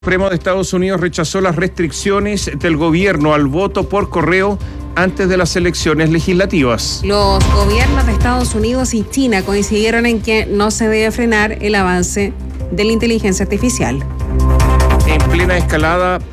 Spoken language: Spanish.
Supremo de Estados Unidos rechazó las restricciones del gobierno al voto por correo antes de las elecciones legislativas. Los gobiernos de Estados Unidos y China coincidieron en que no se debe frenar el avance de la inteligencia artificial. En plena escalada